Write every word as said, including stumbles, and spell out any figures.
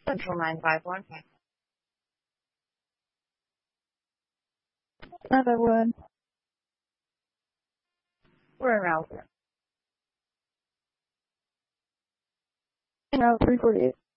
Central nine five one. Another one. We're in route. Route three forty-eight.